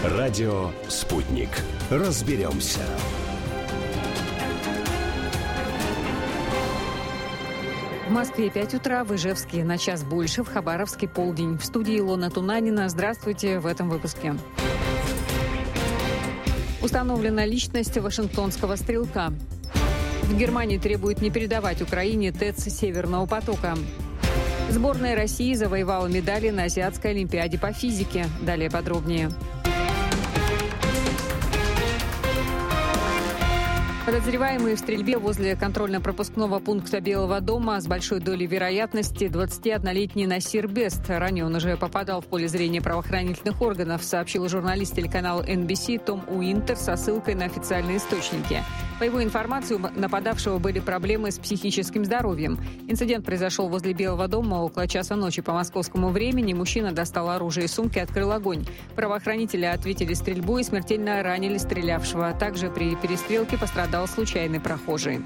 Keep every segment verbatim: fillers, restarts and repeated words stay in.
Радио «Спутник». Разберемся. В Москве пять утра, в Ижевске на час больше, в Хабаровске полдень. В студии Илона Тунанина. Здравствуйте в этом выпуске. Установлена личность вашингтонского стрелка. В Германии требуют не передавать Украине ТЭЦ «Северного потока». Сборная России завоевала медали на Азиатской олимпиаде по физике. Далее подробнее. Подозреваемый в стрельбе возле контрольно-пропускного пункта Белого дома с большой долей вероятности двадцатиоднолетний Насир Бест. Ранее он уже попадал в поле зрения правоохранительных органов, сообщил журналист телеканала эн би си Том Уинтер со ссылкой на официальные источники. По его информации, у нападавшего были проблемы с психическим здоровьем. Инцидент произошел возле Белого дома около часа ночи по московскому времени. Мужчина достал оружие из сумки и открыл огонь. Правоохранители ответили стрельбой и смертельно ранили стрелявшего. Также при перестрелке пострадал случайный прохожий.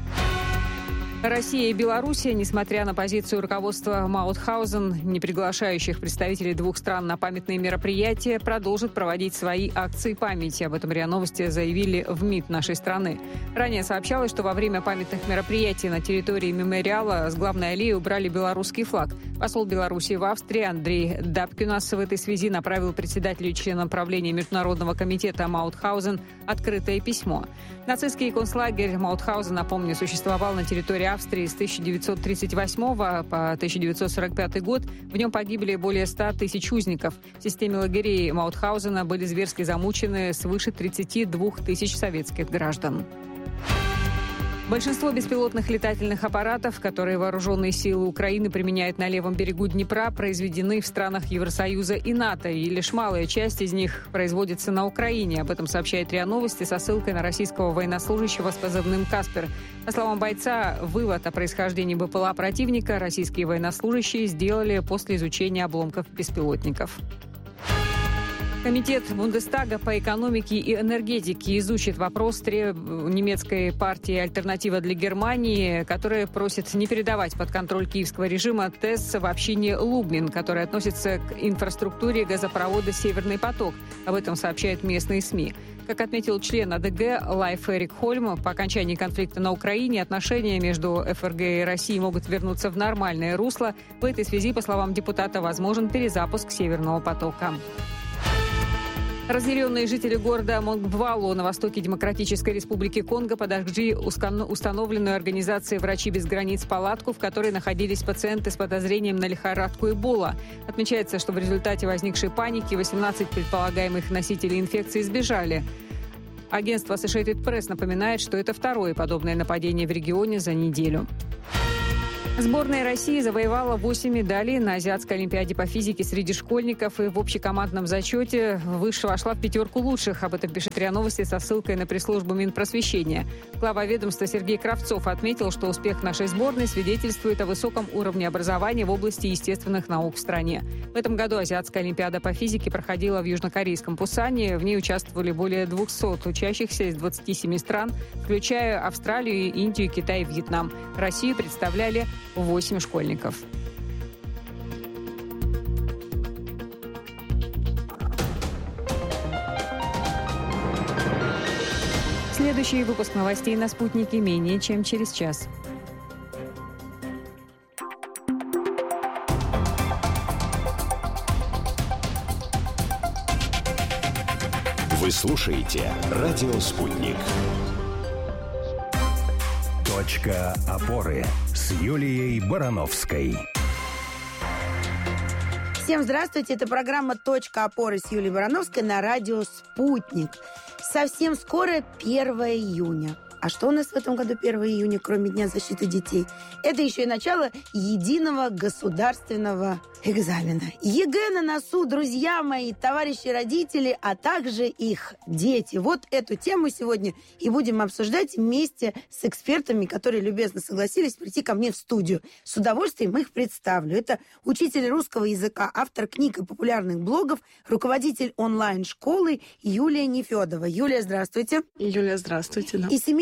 Россия и Белоруссия, несмотря на позицию руководства Маутхаузен, не приглашающих представителей двух стран на памятные мероприятия, продолжат проводить свои акции памяти. Об этом РИА Новости заявили в МИД нашей страны. Ранее сообщалось, что во время памятных мероприятий на территории мемориала с главной аллеи убрали белорусский флаг. Посол Беларуси в Австрии Андрей Дапкюнас в этой связи направил председателю и членам правления Международного комитета Маутхаузен открытое письмо. Нацистский концлагерь Маутхаузен, напомню, существовал на территории Австрии с тысяча девятьсот тридцать восьмого по тысяча девятьсот сорок пятый год. В нем погибли более ста тысяч узников. В системе лагерей Маутхаузена были зверски замучены свыше тридцати двух тысяч советских граждан. Большинство беспилотных летательных аппаратов, которые вооруженные силы Украины применяют на левом берегу Днепра, произведены в странах Евросоюза и НАТО, и лишь малая часть из них производится на Украине. Об этом сообщает РИА Новости со ссылкой на российского военнослужащего с позывным «Каспер». По словам бойца, вывод о происхождении БПЛА противника российские военнослужащие сделали после изучения обломков беспилотников. Комитет Бундестага по экономике и энергетике изучит вопрос немецкой партии «Альтернатива для Германии», которая просит не передавать под контроль киевского режима ТЭС в общине Лубмин, которая относится к инфраструктуре газопровода «Северный поток». Об этом сообщают местные СМИ. Как отметил член АДГ Лайф Эрик Хольм, по окончании конфликта на Украине отношения между ФРГ и Россией могут вернуться в нормальное русло. В этой связи, по словам депутата, возможен перезапуск «Северного потока». Разъяренные жители города Монгбвалу на востоке Демократической Республики Конго подожгли установленную организацией «Врачи без границ» палатку, в которой находились пациенты с подозрением на лихорадку Эбола. Отмечается, что в результате возникшей паники восемнадцать предполагаемых носителей инфекции сбежали. Агентство Associated Press напоминает, что это второе подобное нападение в регионе за неделю. Сборная России завоевала восемь медалей на Азиатской олимпиаде по физике среди школьников и в общекомандном зачете выше вошла в пятерку лучших. Об этом пишет РИА Новости со ссылкой на пресс-службу Минпросвещения. Глава ведомства Сергей Кравцов отметил, что успех нашей сборной свидетельствует о высоком уровне образования в области естественных наук в стране. В этом году Азиатская олимпиада по физике проходила в южнокорейском Пусане. В ней участвовали более двухсот учащихся из двадцати семи стран, включая Австралию, Индию, Китай и Вьетнам. Россию представляли восемь школьников. Следующий выпуск новостей на «Спутнике» менее чем через час. Вы слушаете «Радио Спутник». Точка опоры с Юлией Барановской. Всем здравствуйте, это программа «Точка опоры» с Юлией Барановской на радио «Спутник». Совсем скоро первое июня. А что у нас в этом году первого июня, кроме Дня защиты детей? Это еще и начало единого государственного экзамена. ЕГЭ на носу, друзья мои, товарищи родители, а также их дети. Вот эту тему сегодня и будем обсуждать вместе с экспертами, которые любезно согласились прийти ко мне в студию. С удовольствием их представлю. Это учитель русского языка, автор книг и популярных блогов, руководитель онлайн-школы Юлия Нефедова. Юлия, здравствуйте. Юлия, здравствуйте. Да. И семейный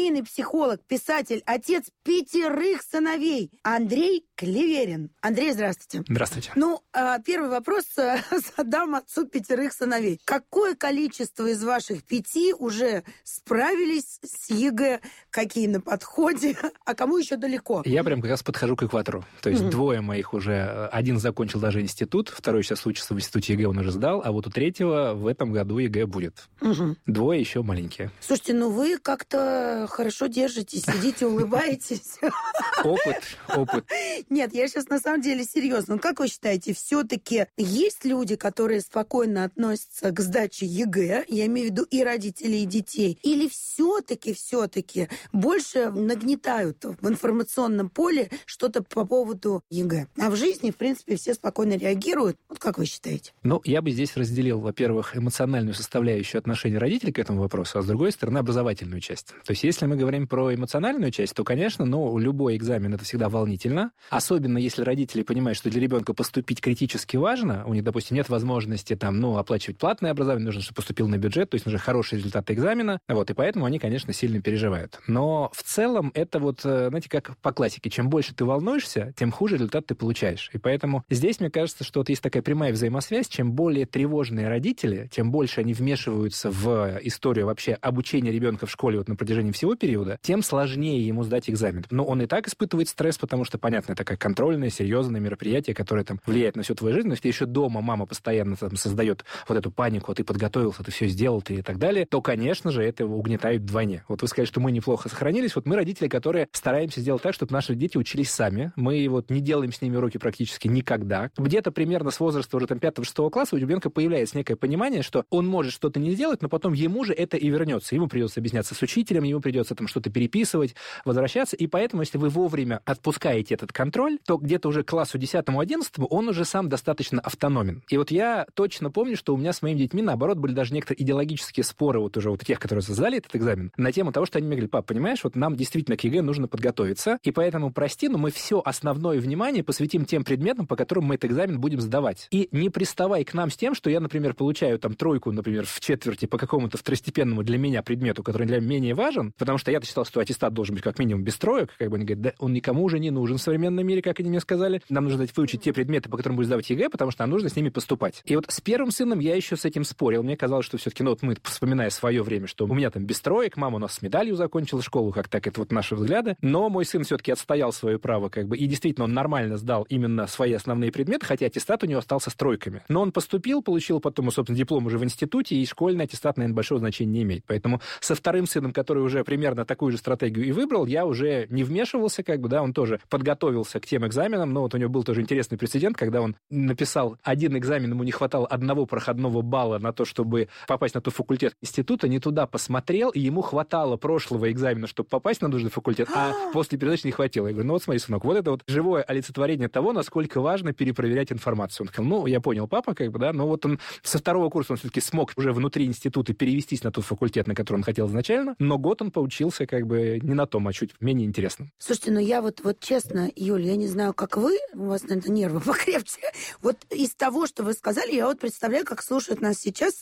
семейный психолог, писатель, отец пятерых сыновей Андрей Клеверин. Андрей, здравствуйте. Здравствуйте. Ну, первый вопрос задам отцу пятерых сыновей. Какое количество из ваших пяти уже справились с ЕГЭ? Какие на подходе? А кому еще далеко? Я прям как раз подхожу к экватору. То есть mm-hmm. двое моих уже... Один закончил даже институт, второй сейчас учится в институте ЕГЭ, он уже сдал, а вот у третьего в этом году ЕГЭ будет. Mm-hmm. Двое еще маленькие. Слушайте, ну вы как-то хорошо держитесь, сидите, улыбаетесь. Опыт, опыт. Нет, я сейчас на самом деле серьезно. Ну, как вы считаете, все-таки есть люди, которые спокойно относятся к сдаче ЕГЭ, я имею в виду и родителей, и детей, или все-таки, все-таки больше нагнетают в информационном поле что-то по поводу ЕГЭ? А в жизни, в принципе, все спокойно реагируют. Вот как вы считаете? Ну, я бы здесь разделил, во-первых, эмоциональную составляющую отношения родителей к этому вопросу, а с другой стороны, образовательную часть. То есть, если мы говорим про эмоциональную часть, то, конечно, ну, любой экзамен — это всегда волнительно. Особенно если родители понимают, что для ребенка поступить критически важно, у них, допустим, нет возможности там, ну, оплачивать платное образование, нужно, чтобы поступил на бюджет, то есть нужны хорошие результаты экзамена, вот, и поэтому они, конечно, сильно переживают. Но в целом это вот, знаете, как по классике, чем больше ты волнуешься, тем хуже результат ты получаешь. И поэтому здесь, мне кажется, что вот есть такая прямая взаимосвязь, чем более тревожные родители, тем больше они вмешиваются в историю вообще обучения ребенка в школе вот на протяжении всего периода, тем сложнее ему сдать экзамен. Но он и так испытывает стресс, потому что, понятно, это такое контрольное, серьезное мероприятие, которое там влияет на всю твою жизнь, но если еще дома мама постоянно там создает вот эту панику, ты подготовился, ты все сделал, ты и так далее, то, конечно же, это угнетает вдвойне. Вот вы сказали, что мы неплохо сохранились, вот мы родители, которые стараемся сделать так, чтобы наши дети учились сами, мы вот не делаем с ними уроки практически никогда. Где-то примерно с возраста уже там пятого-шестого класса у ребенка появляется некое понимание, что он может что-то не сделать, но потом ему же это и вернется. Ему придется объясняться с учителем, ему придется там что-то переписывать, возвращаться, и поэтому, если вы вовремя отпускаете этот контроль, то где-то уже к классу десятому-одиннадцатому он уже сам достаточно автономен. И вот я точно помню, что у меня с моими детьми, наоборот, были даже некоторые идеологические споры вот уже вот тех, которые создали этот экзамен, на тему того, что они мне говорили: пап, понимаешь, вот нам действительно к ЕГЭ нужно подготовиться, и поэтому, прости, но мы все основное внимание посвятим тем предметам, по которым мы этот экзамен будем сдавать. И не приставай к нам с тем, что я, например, получаю там тройку, например, в четверти по какому-то второстепенному для меня предмету, который для меня менее важен, потому что я-то считал, что аттестат должен быть как минимум без троек, как бы они говорят, да он никому уже не нужен в современном мире, как они мне сказали. Нам нужно дать выучить те предметы, по которым будешь сдавать ЕГЭ, потому что нам нужно с ними поступать. И вот с первым сыном я еще с этим спорил. Мне казалось, что все-таки, ну вот мы, вспоминая свое время, что у меня там без троек, мама у нас с медалью закончила школу, как так, это вот наши взгляды. Но мой сын все-таки отстоял свое право, как бы, и действительно он нормально сдал именно свои основные предметы, хотя аттестат у него остался с тройками. Но он поступил, получил потом, собственно, диплом уже в институте, и школьный аттестат, наверное, большого значения не имеет. Поэтому со вторым сыном, который уже примерно такую же стратегию и выбрал, я уже не вмешивался, как бы, да, он тоже подготовился к тем экзаменам, но вот у него был тоже интересный прецедент, когда он написал один экзамен, ему не хватало одного проходного балла на то, чтобы попасть на тот факультет института, не туда посмотрел, и ему хватало прошлого экзамена, чтобы попасть на нужный факультет, а после передачи не хватило. Я говорю, ну вот смотри, сынок, вот это вот живое олицетворение того, насколько важно перепроверять информацию. Он сказал, ну, я понял, папа, как бы, да, но вот он со второго курса он все-таки смог уже внутри института перевестись на тот факультет, на который он хотел изначально, но год он поучился как бы не на том, а чуть менее интересным. Слушайте, ну я вот, вот честно, Юль, я не знаю, как вы, у вас, наверное, нервы покрепче. Вот из того, что вы сказали, я вот представляю, как слушают нас сейчас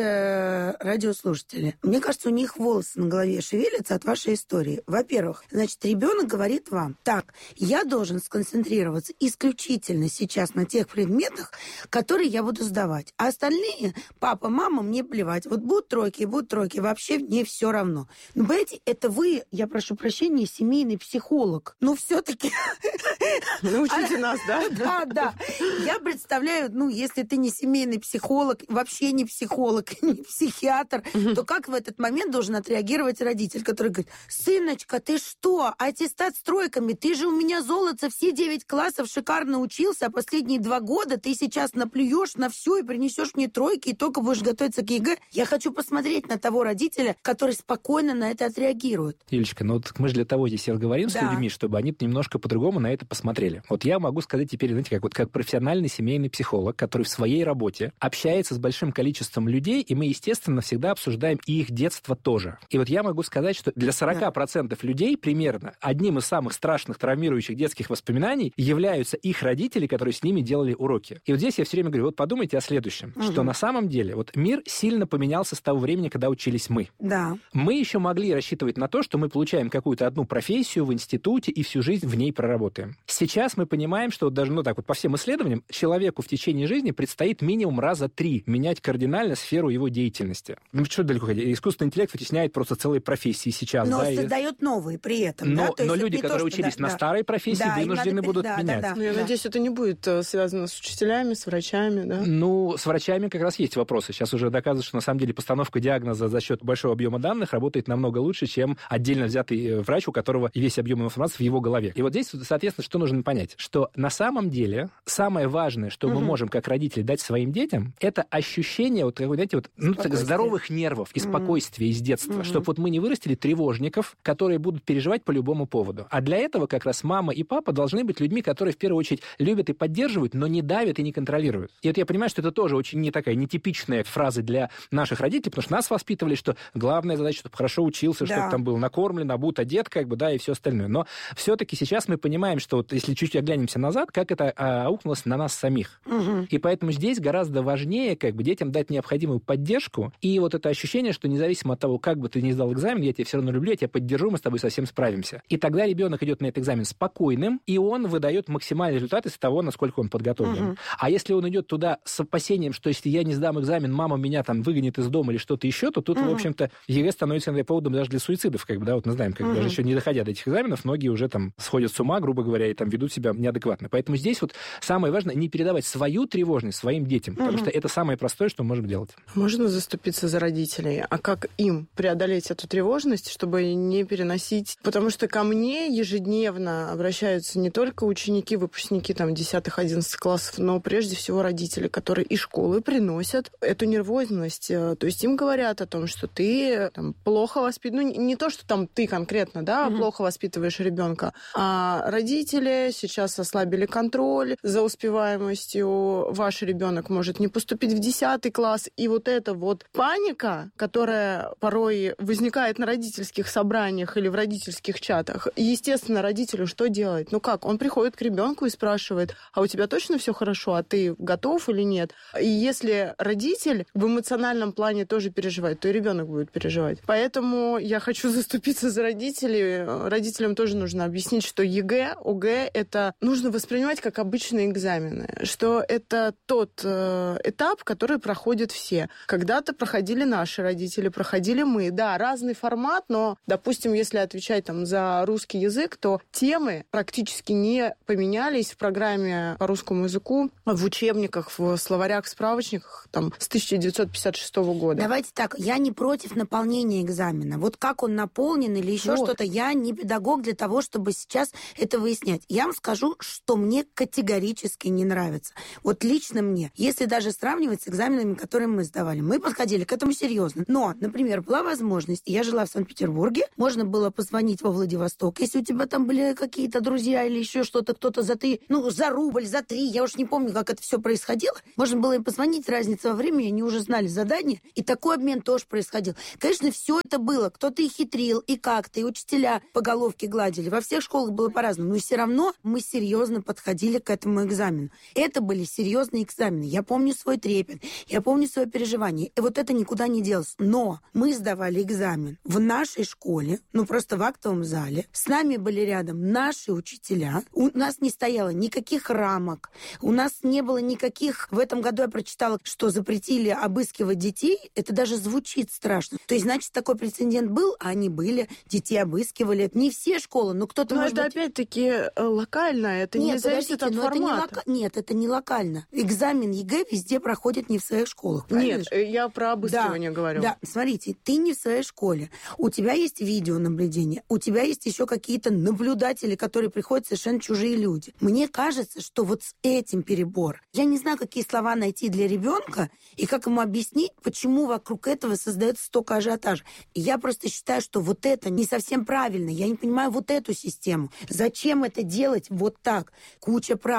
наши радиослушатели. Мне кажется, у них волосы на голове шевелятся от вашей истории. Во-первых, значит, ребенок говорит вам: так, я должен сконцентрироваться исключительно сейчас на тех предметах, которые я буду сдавать. А остальные, папа, мама, мне плевать. Вот будут тройки, будут тройки, вообще мне все равно. Ну, понимаете, это вы, я прошу прощения, семейный психолог. Ну, все-таки... Научите нас, да? Да, да. Я представляю, ну, если ты не семейный психолог, вообще не психолог, не психиатр, то как в этот момент должен отреагировать родитель, который говорит: сыночка, ты что, аттестат с тройками, ты же у меня золото, все девять классов шикарно учился, а последние два года ты сейчас наплюешь на все и принесешь мне тройки, и только будешь готовиться к ЕГЭ. Я хочу посмотреть на того родителя, который спокойно на это отреагирует. Юлечка, ну вот мы же для того здесь и говорим да. с людьми, чтобы они немножко по-другому на это посмотрели. Вот я могу сказать теперь, знаете, как, вот, как профессиональный семейный психолог, который в своей работе общается с большим количеством людей, и мы, естественно, всегда обсуждаем и их детство тоже. И вот я могу сказать, что для сорок процентов да. людей примерно одним из самых страшных травмирующих детских воспоминаний являются их родители, которые с ними делали уроки. И вот здесь я все время говорю, вот подумайте о следующем, угу. что на самом деле вот мир сильно поменялся с того времени, когда учились мы. Да. Мы еще могли рассчитывать рассчитывать на то, что мы получаем какую-то одну профессию в институте и всю жизнь в ней проработаем. Сейчас мы понимаем, что даже, ну так вот, по всем исследованиям, человеку в течение жизни предстоит минимум раза три менять кардинально сферу его деятельности. Ну, что далеко ходить? Искусственный интеллект вытесняет просто целые профессии сейчас. Но да, создает и... новые при этом. Но, да? То но есть люди, которые то, учились да, на да. старой профессии, да, вынуждены надо... будут да, менять. Да, да, ну, я да. надеюсь, это не будет связано с учителями, с врачами, да? Ну, с врачами как раз есть вопросы. Сейчас уже доказывают, что на самом деле постановка диагноза за счет большого объема данных работает намного лучше, чем отдельно взятый врач, у которого весь объем информации в его голове. И вот здесь, соответственно, что нужно понять? Что на самом деле самое важное, что угу. мы можем как родители дать своим детям, это ощущение вот, знаете, вот, ну, так, здоровых нервов и спокойствия из детства, угу. чтобы вот мы не вырастили тревожников, которые будут переживать по любому поводу. А для этого как раз мама и папа должны быть людьми, которые в первую очередь любят и поддерживают, но не давят и не контролируют. И вот я понимаю, что это тоже очень не такая нетипичная фраза для наших родителей, потому что нас воспитывали, что главная задача, чтобы хорошо учился, да. чтобы там был накормлен, обут, одет, как бы, да, и все остальное. Но все-таки сейчас мы понимаем, что вот если чуть-чуть оглянемся назад, как это а, аукнулось на нас самих. Угу. И поэтому здесь гораздо важнее как бы детям дать необходимую поддержку и вот это ощущение, что независимо от того, как бы ты ни сдал экзамен, я тебя все равно люблю, я тебя поддержу, мы с тобой совсем справимся. И тогда ребенок идет на этот экзамен спокойным, и он выдает максимальный результат из того, насколько он подготовлен. Угу. А если он идет туда с опасением, что если я не сдам экзамен, мама меня там выгонит из дома или что-то еще, то тут, угу. в общем-то, ЕГЭ становится иногда поводом даже для суицидов, как бы, да, вот мы знаем, как угу. даже еще не доходя до этих экзаменов, многие уже там сходят с ума, грубо говоря, и там ведут себя неадекватно. Поэтому здесь вот самое важное не передавать свою тревожность своим детям, потому угу. что это самое простое, что мы можем делать. Можно заступиться за родителей, а как им преодолеть эту тревожность, чтобы не переносить? Потому что ко мне ежедневно обращаются не только ученики, выпускники там десятых-одиннадцатых классов, но прежде всего родители, которые из школы приносят эту нервозность. То есть им говорят о том, что ты там, плохо воспитываешь, ну не то, что там ты конкретно, да, mm-hmm. плохо воспитываешь ребенка, а родители сейчас ослабили контроль за успеваемостью, ваш ребенок может не поступить в десятый класс, и вот эта вот паника, которая порой возникает на родительских собраниях или в родительских чатах, естественно, родителю что делать? Ну как? Он приходит к ребенку и спрашивает, а у тебя точно все хорошо, а ты готов или нет? И если родитель в эмоциональном плане тоже переживает, то и ребенок будет переживать. Поэтому я хочу заступиться за родителей. Родителям тоже нужно объяснить, что ЕГЭ, ОГЭ — это нужно воспринимать как обычные экзамены, что это тот э, этап, который проходят все. Когда-то проходили наши родители, проходили мы. Да, разный формат, но, допустим, если отвечать там за русский язык, то темы практически не поменялись в программе по русскому языку, в учебниках, в словарях, в справочниках там, с тысяча девятьсот пятьдесят шестого года. Давайте так, я не против наполнения экзамена. Вот как он наполнен или еще вот. что-то, я не педагог для того, чтобы сейчас это выяснять. Я вам скажу, что мне категорически не нравится. Вот лично мне. Если даже сравнивать с экзаменами, которые мы сдавали, мы подходили к этому серьезно. Но, например, была возможность, я жила в Санкт-Петербурге, можно было позвонить во Владивосток, если у тебя там были какие-то друзья или еще что-то, кто-то за три, ну, за рубль, за три, я уж не помню, как это все происходило. Можно было им позвонить, разница во времени, они уже знали задание, и такой обмен тоже происходил. Конечно, все это было. Кто-то и хитрил, и как-то, и учителя по головке гладили. Во всех школах было по-разному. Но все равно мы серьезно подходили к этому экзамену. Это были серьезные экзамены. Я помню свой трепет, я помню свое переживание. И вот это никуда не делось. Но мы сдавали экзамен в нашей школе, ну просто в актовом зале. С нами были рядом наши учителя. У нас не стояло никаких рамок. У нас не было никаких... В этом году я прочитала, что запретили обыскивать детей. Это даже звучит страшно. То есть, значит, такой прецедент был, а они были. Детей обыскивали. Не все школы, но кто-то, но может это быть... опять-таки локально, это Нет, не зависит от формата. Не лока... Нет, это не локально. Экзамен ЕГЭ везде проходит не в своих школах. Нет, я про обыскивание да, говорю. Да, смотрите, ты не в своей школе. У тебя есть видеонаблюдение, у тебя есть еще какие-то наблюдатели, которые приходят совершенно чужие люди. Мне кажется, что вот с этим перебор. Я не знаю, какие слова найти для ребенка и как ему объяснить, почему вокруг этого создается столько ажиотажа. И я просто считаю, что вот это не совсем правильно. Я не понимаю вот эту систему. Зачем это делать вот так? Куча правил.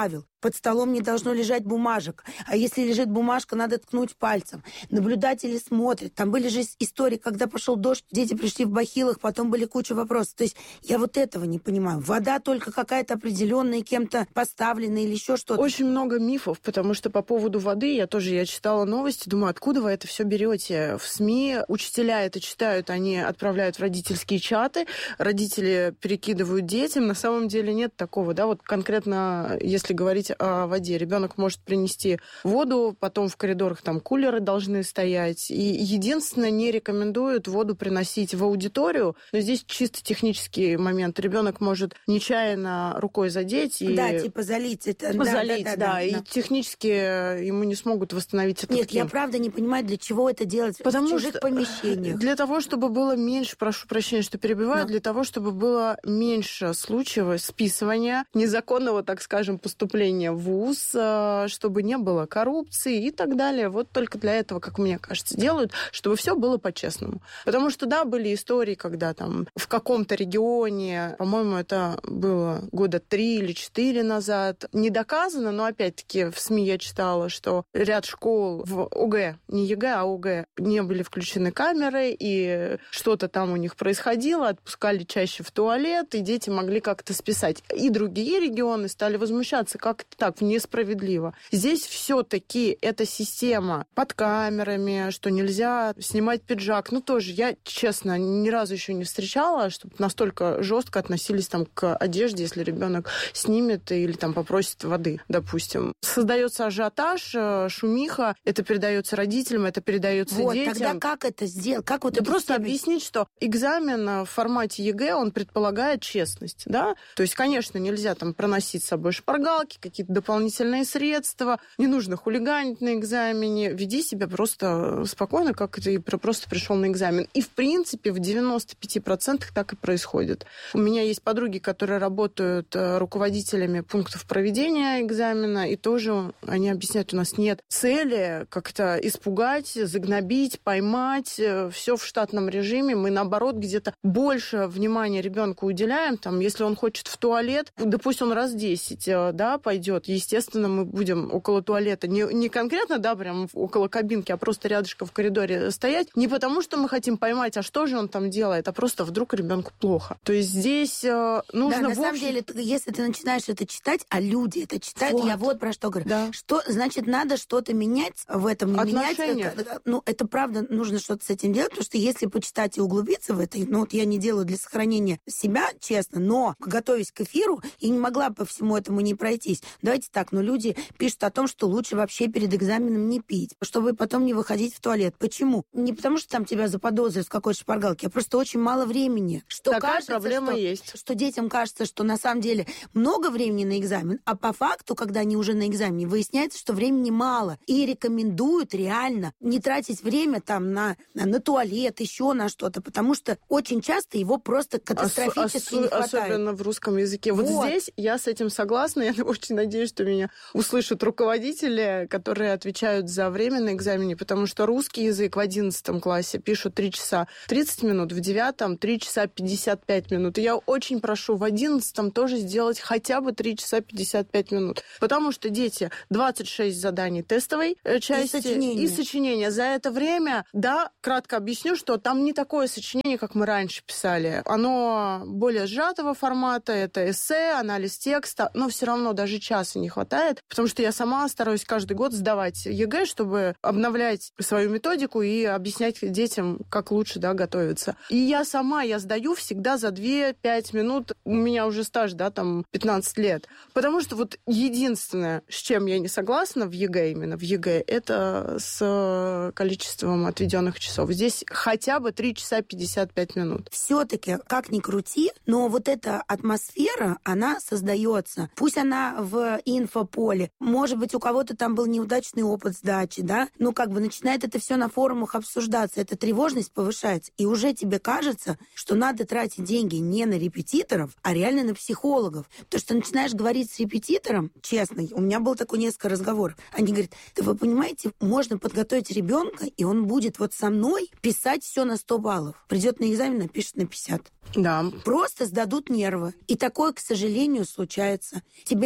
под столом не должно лежать бумажек. А если лежит бумажка, надо ткнуть пальцем. Наблюдатели смотрят. Там были же истории, когда пошел дождь, дети пришли в бахилах, потом были куча вопросов. То есть я вот этого не понимаю. Вода только какая-то определенная, кем-то поставленная или еще что-то. Очень много мифов, потому что по поводу воды я тоже я читала новости, думаю, откуда вы это все берете? В СМИ учителя это читают, они отправляют в родительские чаты, родители перекидывают детям. На самом деле нет такого, да, вот конкретно, если говорить о воде, ребенок может принести воду, потом в коридорах там кулеры должны стоять. И единственное, не рекомендуют воду приносить в аудиторию, но здесь чисто технический момент. Ребенок может нечаянно рукой задеть и... Да, типа залить это. Залить, да, да, да, да, и да. технически ему не смогут восстановить этот Нет, кем. я правда не понимаю, для чего это делать Потому в чужих что помещениях. Для того, чтобы было меньше, прошу прощения, что перебиваю, Да. для того, чтобы было меньше случаев списывания, незаконного, так скажем, поступления в вуз, чтобы не было коррупции и так далее. Вот только для этого, как мне кажется, делают, чтобы все было по-честному. Потому что, да, были истории, когда там в каком-то регионе, по-моему, это было года три или четыре назад, не доказано, но опять-таки в СМИ я читала, что ряд школ в ОГЭ, не ЕГЭ, а ОГЭ, не были включены камеры, и что-то там у них происходило, отпускали чаще в туалет, и дети могли как-то списать. И другие регионы стали возмущаться, как это так, несправедливо. Здесь все-таки эта система под камерами, что нельзя снимать пиджак. Ну, тоже, я, честно, ни разу еще не встречала, чтобы настолько жестко относились там к одежде, если ребенок снимет или там попросит воды, допустим. Создается ажиотаж, шумиха, это передается родителям, это передается вот, детям. Тогда как это сделать? Как вот Да это просто система... объяснить, что экзамен в формате ЕГЭ, он предполагает честность, да? То есть, конечно, нельзя там проносить с собой шпаргалки, какие-то дополнительные средства, не нужно хулиганить на экзамене, веди себя просто спокойно, как ты просто пришел на экзамен. И, в принципе, в девяноста пяти процентах так и происходит. У меня есть подруги, которые работают руководителями пунктов проведения экзамена, и тоже они объясняют, у нас нет цели как-то испугать, загнобить, поймать, все в штатном режиме. Мы, наоборот, где-то больше внимания ребенку уделяем. Там, если он хочет в туалет, да пусть он раз десять, да, пойдет. Естественно, мы будем около туалета, не, не конкретно, да, прям около кабинки, а просто рядышком в коридоре стоять. Не потому, что мы хотим поймать, а что же он там делает, а просто вдруг ребенку плохо. То есть здесь э, нужно... Да, на в самом общем... деле, если ты начинаешь это читать, а люди это читают, Вот. я вот про что говорю. Да. Что, значит, надо что-то менять в этом, не Отношения. менять. Ну, это правда, нужно что-то с этим делать, потому что если почитать и углубиться в это, ну, вот я не делаю для сохранения себя, честно, но, готовясь к эфиру, я не могла по всему этому не пройтись. Давайте так, но люди пишут о том, что лучше вообще перед экзаменом не пить, чтобы потом не выходить в туалет. Почему? Не потому, что там тебя заподозрят в какой-то шпаргалке, а просто очень мало времени. Что Такая кажется, проблема что, есть. что детям кажется, что на самом деле много времени на экзамен, а по факту, когда они уже на экзамене, выясняется, что времени мало. И рекомендуют реально не тратить время там на, на, на туалет, еще на что-то, потому что очень часто его просто катастрофически Ос- не ос- хватает. Особенно в русском языке. Вот. Вот. Здесь я с этим согласна. Я очень надеюсь, что меня услышат руководители, которые отвечают за время на экзамене, потому что русский язык в одиннадцатом классе пишут три часа тридцать минут, в девятом три часа пятьдесят пять минут. И я очень прошу в одиннадцатом тоже сделать хотя бы три часа пятьдесят пять минут. Потому что дети двадцать шесть заданий тестовой части И сочинения. и сочинения. За это время, да, кратко объясню, что там не такое сочинение, как мы раньше писали. Оно более сжатого формата, это эссе, анализ текста, но все равно даже часа не хватает, потому что я сама стараюсь каждый год сдавать ЕГЭ, чтобы обновлять свою методику и объяснять детям, как лучше, да, готовиться. И я сама, я сдаю всегда за две-пять минут, у меня уже стаж, да, там пятнадцать лет. Потому что вот единственное, с чем я не согласна в ЕГЭ, именно в ЕГЭ, это с количеством отведенных часов. Здесь хотя бы три часа пятьдесят пять минут. Все-таки, как ни крути, но вот эта атмосфера, она создается. Пусть она в инфополе. Может быть, у кого-то там был неудачный опыт сдачи, да? Ну, как бы начинает это все на форумах обсуждаться. Эта тревожность повышается. И уже тебе кажется, что надо тратить деньги не на репетиторов, а реально на психологов. Потому что начинаешь говорить с репетитором, честно, у меня было такое несколько разговоров. Они говорят, да вы понимаете, можно подготовить ребенка, и он будет вот со мной писать все на сто баллов. Придет на экзамен, напишет на пятьдесят. Да. Просто сдадут нервы. И такое, к сожалению, случается. Тебе никто не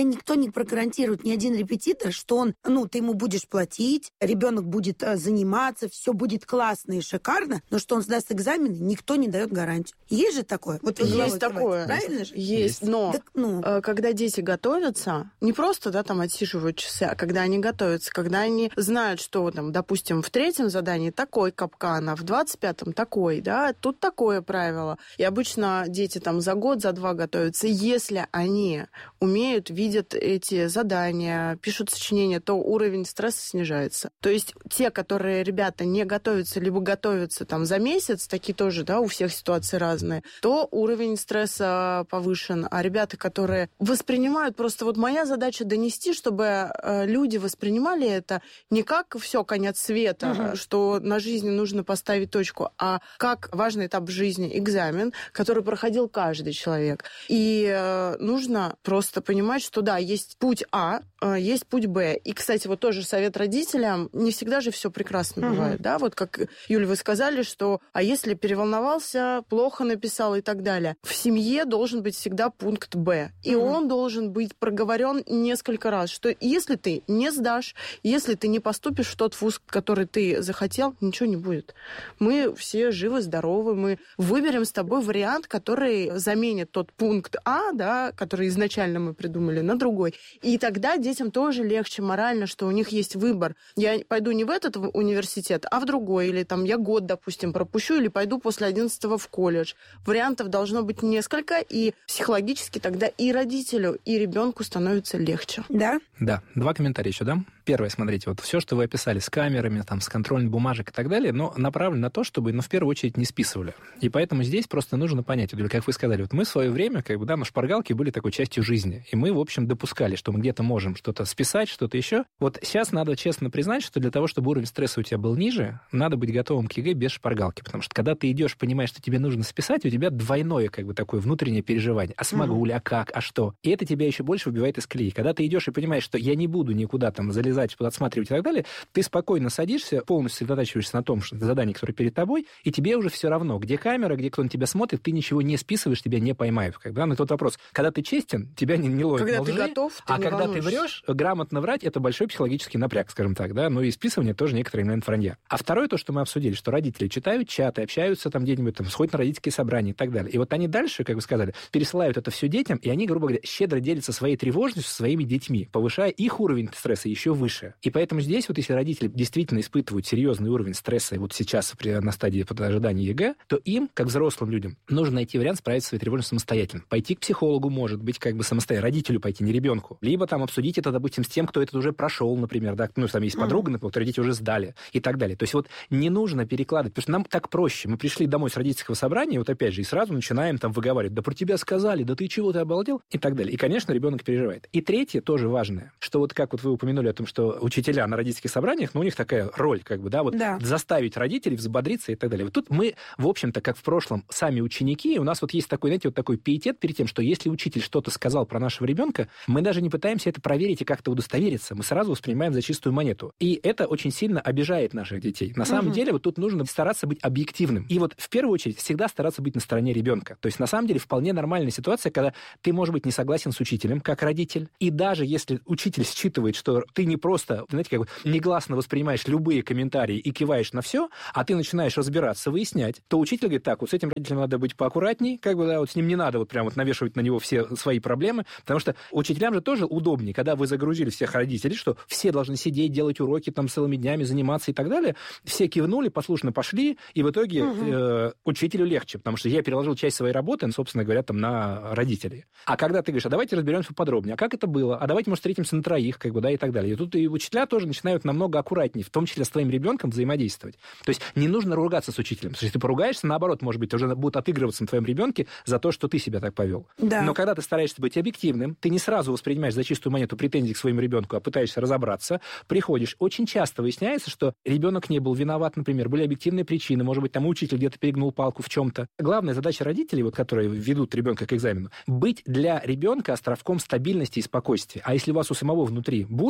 не прогарантирует ни один репетитор, что он, ну, ты ему будешь платить, ребенок будет а, заниматься, все будет классно и шикарно, но что он сдаст экзамены, никто не дает гарантию. Есть же такое? Вот есть такое. Правильно же? Есть, но так, ну... когда дети готовятся, не просто, да, там отсиживают часы, а когда они готовятся, когда они знают, что, там, допустим, в третьем задании такой капкан, а в двадцать пятом такой, да, тут такое правило. И обычно дети там за год, за два готовятся. Если они умеют, видят эти задания, пишут сочинения, то уровень стресса снижается. То есть те, которые, ребята, не готовятся, либо готовятся там за месяц, такие тоже, да, у всех ситуации разные, то уровень стресса повышен. А ребята, которые воспринимают, просто вот моя задача донести, чтобы люди воспринимали это не как все, конец света, угу. что на жизни нужно поставить точку, а как важный этап в жизни, экзамен, который проходил каждый человек. И э, нужно просто понимать, что да, есть путь А, э, есть путь Б. И, кстати, вот тоже совет родителям, не всегда же все прекрасно угу. бывает, да, вот как, Юля, вы сказали, что а если переволновался, плохо написал и так далее. В семье должен быть всегда пункт Б, и угу. он должен быть проговорен несколько раз, что если ты не сдашь, если ты не поступишь в тот вуз, который ты захотел, ничего не будет. Мы все живы, здоровы, мы выберем с тобой вариант, который заменит тот пункт А, да, который изначально мы придумали, на другой. И тогда детям тоже легче морально, что у них есть выбор. Я пойду не в этот университет, а в другой. Или там я год, допустим, пропущу, или пойду после одиннадцатого в колледж. Вариантов должно быть несколько, и психологически тогда и родителю, и ребенку становится легче. Да? Да. Два комментария еще дам. Первое, смотрите, вот все, что вы описали с камерами, там, с контрольной бумажек и так далее, но направлено на то, чтобы, ну, в первую очередь, не списывали. И поэтому здесь просто нужно понять, вот, как вы сказали, вот мы в свое время, как бы, да, на шпаргалке были такой частью жизни, и мы, в общем, допускали, что мы где-то можем что-то списать, что-то еще. Вот сейчас надо честно признать, что для того, чтобы уровень стресса у тебя был ниже, надо быть готовым к ЕГЭ без шпаргалки, потому что когда ты идешь, понимаешь, что тебе нужно списать, у тебя двойное, как бы, такое внутреннее переживание. А смогу ли, а как, а что? И это тебя еще больше выбивает из колеи. Когда ты идешь и понимаешь, что я не буду никуда там залезать, подсматривать и так далее, ты спокойно садишься, полностью сосредотачиваешься на том, что задание, которое перед тобой, и тебе уже все равно, где камера, где кто на тебя смотрит, ты ничего не списываешь, тебя не поймают. Как бы, да? Но тот вопрос, когда ты честен, тебя не, не ловят когда на лжи, ты готов, ты а не когда волнуешься. ты врешь, грамотно врать, это большой психологический напряг, скажем так, да, ну и списывание тоже некоторые элемент вранья. А второе, то, что мы обсудили, что родители читают чаты, общаются там где-нибудь, там, сходят на родительские собрания и так далее. И вот они дальше, как вы сказали, пересылают это все детям, и они, грубо говоря, щедро делятся своей тревожностью со своими детьми, повышая их уровень стресса еще выше. И поэтому здесь вот если родители действительно испытывают серьезный уровень стресса, и вот сейчас при, на стадии ожидания ЕГЭ, то им, как взрослым людям, нужно найти вариант справиться со своей тревожностью самостоятельно. Пойти к психологу, может быть, как бы самостоятельно, родителю пойти, не ребенку. Либо там обсудить это, допустим, с тем, кто это уже прошел, например, да, ну, там есть подруга, например, кто родители уже сдали и так далее. То есть вот не нужно перекладывать, потому что нам так проще. Мы пришли домой с родительского собрания, вот опять же, и сразу начинаем там выговаривать, да про тебя сказали, да ты чего, ты обалдел, и так далее. И, конечно, ребенок переживает. И третье, тоже важное, что вот как вот вы упомянули о том, что учителя на родительских собраниях, ну, у них такая роль, как бы, да, вот да. заставить родителей взбодриться и так далее. Вот тут мы, в общем-то, как в прошлом, сами ученики, у нас вот есть такой, знаете, вот такой пиетет перед тем, что если учитель что-то сказал про нашего ребенка, мы даже не пытаемся это проверить и как-то удостовериться, мы сразу воспринимаем за чистую монету. И это очень сильно обижает наших детей. На самом угу. деле, вот тут нужно стараться быть объективным. И вот в первую очередь всегда стараться быть на стороне ребенка. То есть, на самом деле, вполне нормальная ситуация, когда ты, может быть, не согласен с учителем, как родитель, и даже если учитель считывает, что ты не просто, знаете, как бы негласно воспринимаешь любые комментарии и киваешь на все, а ты начинаешь разбираться, выяснять, то учитель говорит, так, вот с этим родителем надо быть поаккуратней, как бы, да, вот с ним не надо вот прям вот навешивать на него все свои проблемы, потому что учителям же тоже удобнее, когда вы загрузили всех родителей, что все должны сидеть, делать уроки там целыми днями, заниматься и так далее, все кивнули, послушно пошли, и в итоге угу. э, учителю легче, потому что я переложил часть своей работы, собственно говоря, там на родителей. А когда ты говоришь, а давайте разберемся поподробнее, а как это было, а давайте, может, встретимся на троих, как бы, да, и так далее. И тут и учителя тоже начинают намного аккуратнее, в том числе с твоим ребенком взаимодействовать. То есть не нужно ругаться с учителем. Если ты поругаешься, наоборот, может быть, уже будут отыгрываться на твоем ребенке за то, что ты себя так повел. Да. Но когда ты стараешься быть объективным, ты не сразу воспринимаешь за чистую монету претензии к своему ребенку, а пытаешься разобраться, приходишь. Очень часто выясняется, что ребенок не был виноват, например, были объективные причины, может быть, там учитель где-то перегнул палку в чем-то. Главная задача родителей, вот, которые ведут ребенка к экзамену, быть для ребенка островком стабильности и спокойствия. А если у вас у самого внутри буря,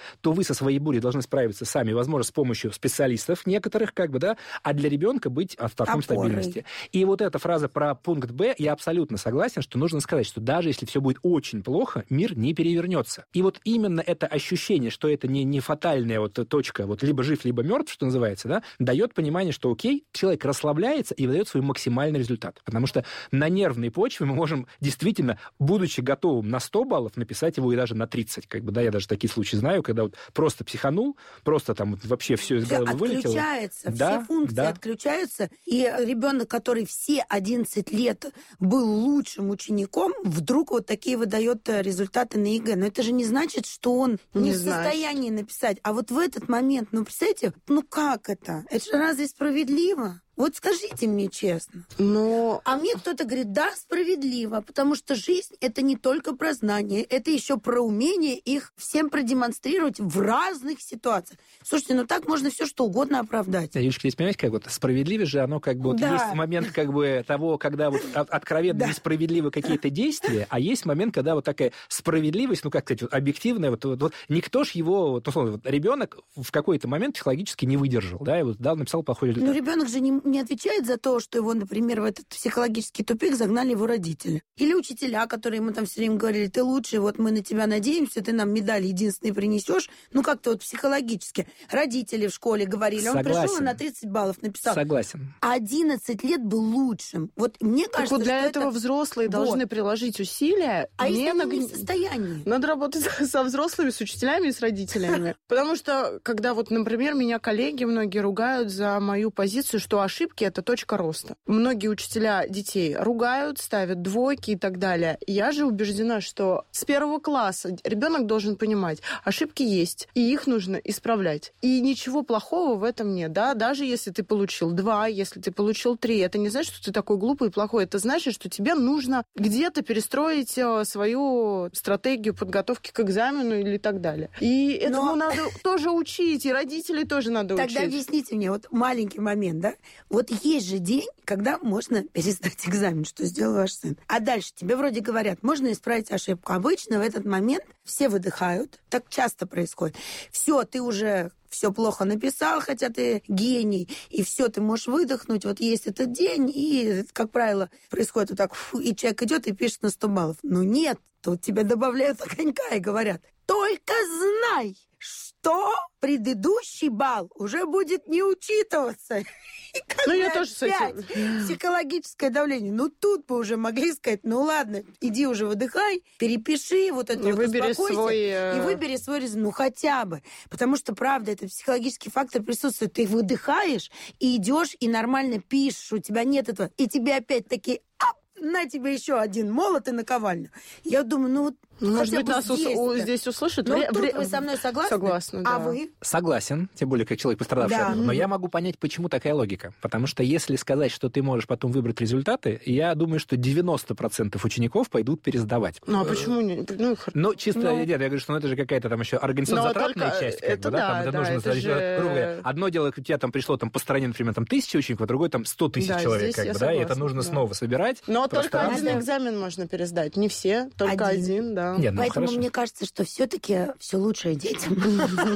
то вы со своей бурей должны справиться сами, возможно, с помощью специалистов некоторых, как бы, да, а для ребенка быть в таком стабильности. И вот эта фраза про пункт Б, я абсолютно согласен, что нужно сказать, что даже если все будет очень плохо, мир не перевернется. И вот именно это ощущение, что это не, не фатальная вот точка, вот либо жив, либо мертв, что называется, да, дает понимание, что окей, человек расслабляется и выдает свой максимальный результат. Потому что на нервной почве мы можем действительно, будучи готовым на сто баллов, написать его и даже на тридцать. Как бы, да, я даже такие случаи знаю, когда вот просто психанул, просто там вот вообще все из головы вылетело. Отключается, да, все функции да. отключаются, и ребенок, который все одиннадцать лет был лучшим учеником, вдруг вот такие выдает результаты на ЕГЭ. Но это же не значит, что он не, не в состоянии написать. А вот в этот момент, ну, представляете, ну как это? Это же разве справедливо? Вот скажите мне честно. Но... А мне кто-то говорит, да, справедливо, потому что жизнь – это не только про знания, это еще про умение их всем продемонстрировать в разных ситуациях. Слушайте, ну так можно все что угодно оправдать. Юлечка, здесь, понимаете, как вот справедливость же, оно как бы... Вот да. есть момент как бы того, когда вот откровенно несправедливы какие-то действия, а есть момент, когда вот такая справедливость, ну как сказать, вот объективная, вот, вот, вот никто ж его, вот, условно, вот, ребенок в какой-то момент психологически не выдержал, да, и вот дал, написал плохой результат. Ну ребенок же не не отвечает за то, что его, например, в этот психологический тупик загнали его родители. Или учителя, которые ему там все время говорили, ты лучший, вот мы на тебя надеемся, ты нам медаль единственный принесешь. Ну, как-то вот психологически. Родители в школе говорили, Согласен. Он пришел и на тридцать баллов написал. Согласен. А одиннадцать лет был лучшим. Вот мне так кажется, вот для что этого это... взрослые вот. должны приложить усилия. А не если на... они не в состоянии? Надо работать со взрослыми, с учителями и с родителями. Потому что, когда вот, например, меня коллеги многие ругают за мою позицию, что ошибки — это точка роста. Многие учителя детей ругают, ставят двойки и так далее. Я же убеждена, что с первого класса ребенок должен понимать, ошибки есть, и их нужно исправлять. И ничего плохого в этом нет, да, даже если ты получил два, если ты получил три, это не значит, что ты такой глупый и плохой, это значит, что тебе нужно где-то перестроить свою стратегию подготовки к экзамену или так далее. И этому Но... надо тоже учить, и родителей тоже надо Тогда учить. Тогда объясните мне, вот маленький момент, да, вот есть же день, когда можно пересдать экзамен, что сделал ваш сын. А дальше тебе вроде говорят, можно исправить ошибку. Обычно в этот момент все выдыхают. Так часто происходит. Все, ты уже все плохо написал, хотя ты гений, и все, ты можешь выдохнуть. Вот есть этот день, и, как правило, происходит вот так, фу, и человек идет и пишет на сто баллов. Но нет, тут тебе добавляют огонька и говорят, только знай, что предыдущий балл уже будет не учитываться. Ну, я тоже с этим. Психологическое давление. Ну, тут бы уже могли сказать, ну, ладно, иди уже выдыхай, перепиши вот это и вот, выбери успокойся, свой... и выбери свой результат. Ну, хотя бы. Потому что, правда, это психологический фактор присутствует. Ты выдыхаешь, и идешь, и нормально пишешь. У тебя нет этого. И тебе опять-таки, ап, на тебе еще один молот и наковальню. Я думаю, ну, вот может быть, бы нас здесь, ус- здесь услышат. Ну, Вре- тут вре- вы со мной согласны? Согласна, да. А вы? Согласен, тем более как человек, пострадавший Да. от этого. Но я могу понять, почему такая логика. Потому что если сказать, что ты можешь потом выбрать результаты, я думаю, что девяносто процентов учеников пойдут пересдавать. Ну, а почему не? Ну, Ну, чисто, Ну. нет, я говорю, что ну, это же какая-то там еще организационно-затратная только часть. Как это бы, да, да, там это да, нужно, это значит, же- грубо говоря, одно дело, у тебя там пришло там по стране, например, там тысяча учеников, а другое там сто тысяч Да, человек. здесь Как я бы, да, и это согласна, нужно да. снова собирать. Но только пространство. один экзамен можно пересдать. Не все, только Один. один, да. Нет, ну, Поэтому хорошо. мне кажется, что все-таки все лучшее детям.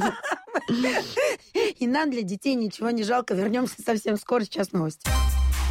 И нам для детей ничего не жалко. Вернемся совсем скоро. Сейчас новости.